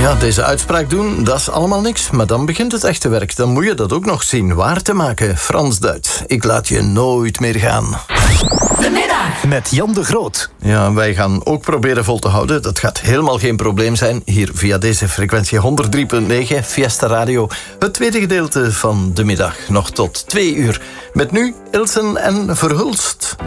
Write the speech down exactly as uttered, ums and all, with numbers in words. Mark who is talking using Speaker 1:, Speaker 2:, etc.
Speaker 1: Ja, deze uitspraak doen, dat is allemaal niks. Maar dan begint het echte werk. Dan moet je dat ook nog zien waar te maken. Frans-Duits. Ik laat je nooit meer gaan.
Speaker 2: De middag.
Speaker 3: Met Jan de Groot.
Speaker 1: Ja, wij gaan ook proberen vol te houden. Dat gaat helemaal geen probleem zijn. Hier via deze frequentie honderd drie komma negen, Fiesta Radio. Het tweede gedeelte van De Middag. Nog tot twee uur. Met nu Ilsen en Verhulst.